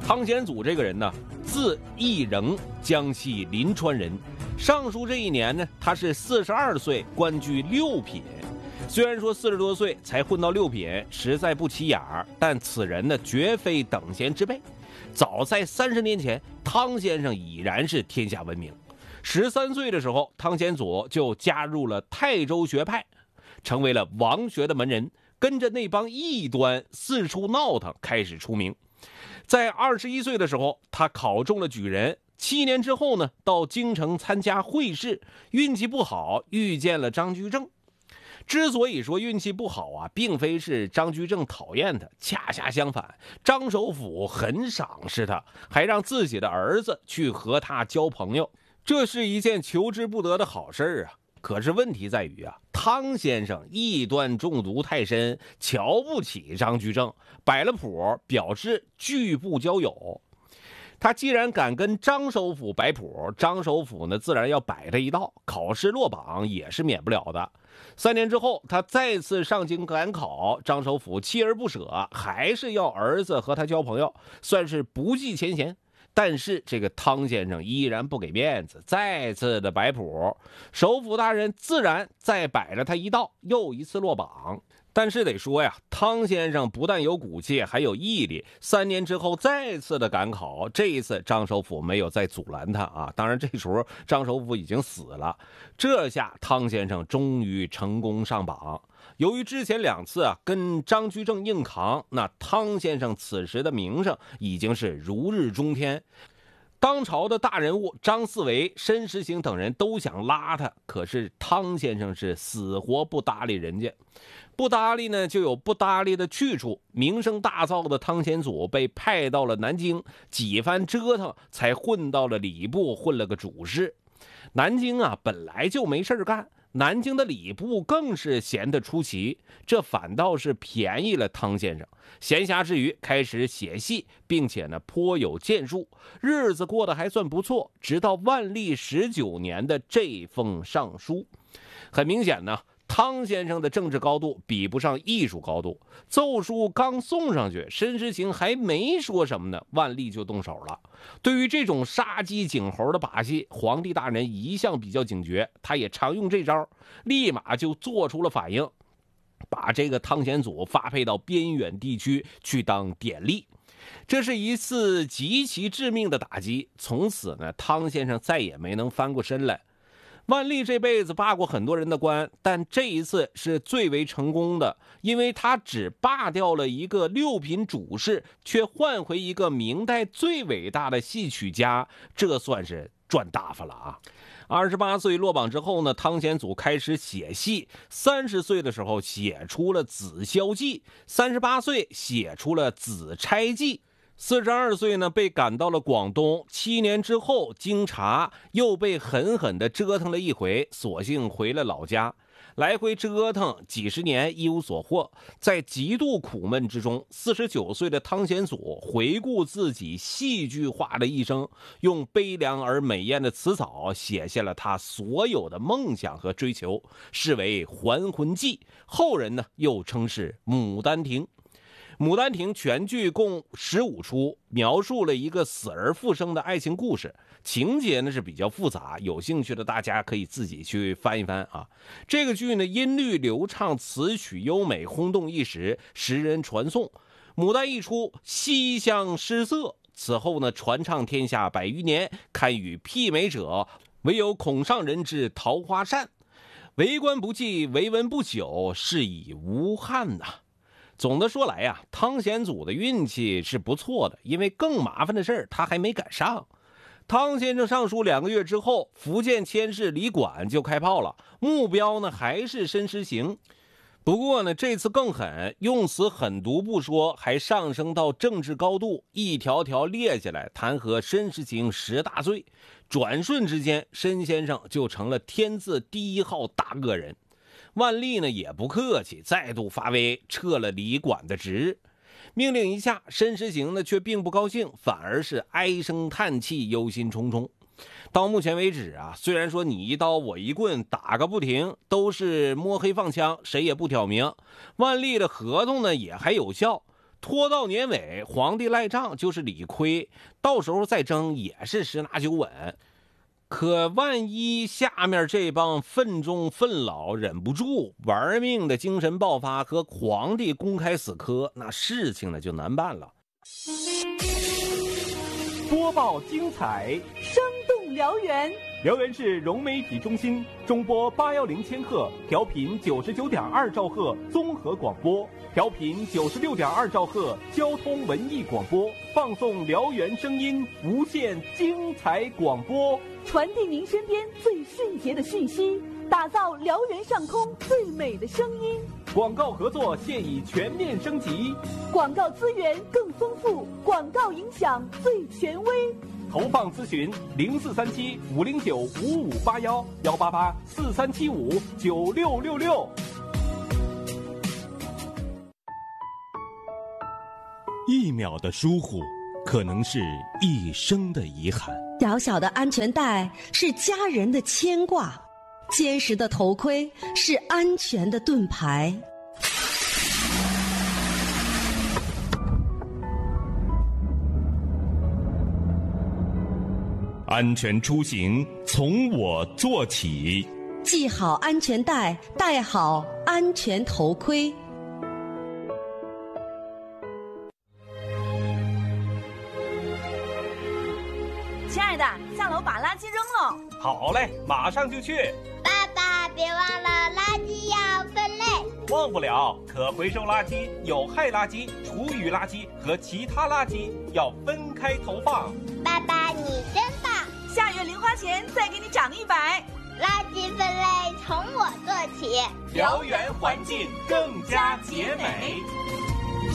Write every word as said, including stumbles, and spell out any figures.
汤显祖这个人呢，字义仁，江西临川人。上书这一年呢，他是四十二岁，官居六品。虽然说四十多岁才混到六品，实在不起眼儿，但此人呢，绝非等闲之辈。早在三十年前，汤先生已然是天下闻名。十三岁的时候，汤显祖就加入了泰州学派，成为了王学的门人，跟着那帮异端四处闹腾，开始出名。在二十一岁的时候，他考中了举人。七年之后呢，到京城参加会试，运气不好，遇见了张居正。之所以说运气不好啊，并非是张居正讨厌他，恰恰相反，张首府很赏识他，还让自己的儿子去和他交朋友，这是一件求之不得的好事啊。可是问题在于啊，汤先生异端中毒太深，瞧不起张居正，摆了谱，表示拒不交友。他既然敢跟张首府摆谱，张首府呢自然要摆他一道，考试落榜也是免不了的。三年之后，他再次上京赶考，张首府锲而不舍，还是要儿子和他交朋友，算是不计前嫌。但是这个汤先生依然不给面子，再次的摆谱，首府大人自然再摆了他一道，又一次落榜。但是得说呀，汤先生不但有骨气，还有毅力。三年之后再次的赶考，这一次张首府没有再阻拦他啊。当然这时候张首府已经死了。这下汤先生终于成功上榜。由于之前两次啊跟张居正硬扛，那汤先生此时的名声已经是如日中天。当朝的大人物张四维、申时行等人都想拉他，可是汤先生是死活不搭理人家。不搭理呢，就有不搭理的去处。名声大噪的汤显祖被派到了南京，几番折腾才混到了礼部，混了个主事。南京啊，本来就没事干，南京的礼部更是闲得出奇，这反倒是便宜了汤先生。闲暇之余开始写戏，并且呢颇有建树，日子过得还算不错。直到万历十九年的这封上书，很明显呢，汤先生的政治高度比不上艺术高度。奏书刚送上去，申时行还没说什么呢，万历就动手了。对于这种杀鸡儆猴的把戏，皇帝大人一向比较警觉，他也常用这招，立马就做出了反应，把这个汤显祖发配到边远地区去当典吏。这是一次极其致命的打击，从此呢，汤先生再也没能翻过身来。万历这辈子罢过很多人的官，但这一次是最为成功的，因为他只罢掉了一个六品主事，却换回一个明代最伟大的戏曲家，这算是赚大发了啊！二十八岁落榜之后呢，汤显祖开始写戏。三十岁的时候写出了《紫霄记》，三十八岁写出了《紫钗记》。四十二岁呢，被赶到了广东。七年之后，经查又被狠狠地折腾了一回，索性回了老家。来回折腾几十年一无所获，在极度苦闷之中，四十九岁的汤显祖回顾自己戏剧化的一生，用悲凉而美艳的词藻写下了他所有的梦想和追求，视为《还魂记》，后人呢又称是《牡丹亭》。《牡丹亭》全剧共十五出，描述了一个死而复生的爱情故事，情节呢是比较复杂，有兴趣的大家可以自己去翻一翻啊。这个剧呢音律流畅，词曲优美，轰动一时，时人传颂。牡丹一出，西厢失色，此后呢传唱天下百余年，堪与媲美者，唯有孔尚人之桃花扇。为官不济，为文不久，是以无憾呐。总的说来呀、啊，汤显祖的运气是不错的，因为更麻烦的事儿他还没赶上。汤先生上书两个月之后，福建佥事李管就开炮了，目标呢还是申时行。不过呢，这次更狠，用词狠毒不说，还上升到政治高度，一条条列下来，弹劾申时行十大罪。转瞬之间，申先生就成了天字第一号大恶人。万历呢也不客气，再度发威，撤了李管的职。命令一下，申时行呢却并不高兴，反而是唉声叹气，忧心忡忡。到目前为止啊，虽然说你一刀我一棍打个不停，都是摸黑放枪，谁也不挑明，万历的合同呢也还有效， 拖到年尾，皇帝赖账就是理亏，到时候再争也是十拿九稳。可万一下面这帮愤中愤老忍不住玩命的精神爆发，和皇帝公开死磕，那事情呢就难办了。 播报精彩， 生动燎原。 燎原市融媒体中心中波八幺零千赫，调频九十九点二兆赫综合广播，调频九十六点二兆赫交通文艺广播，放送燎原声音，无限精彩广播， 传递您身边最迅捷的讯息，打造燎原上空最美的声音。 广告合作现已全面升级， 广告资源更丰富，广告影响最权威。 投放咨询零四三七五零九五五八幺幺八八四三七五九六六六。 一秒的疏忽，可能是一生的遗憾。 小小的安全带是家人的牵挂，坚实的头盔是安全的盾牌。 安全出行从我做起， 系好安全带，戴好安全头盔。 亲爱的，下楼把垃圾扔了。 好嘞，马上就去。 爸爸，别忘了垃圾要分类。 忘不了，可回收垃圾、有害垃圾、厨余垃圾和其他垃圾要分开投放。 爸爸，你真棒！ 下月零花钱再给你涨一百。 垃圾分类从我做起， 燎原环境更加洁美。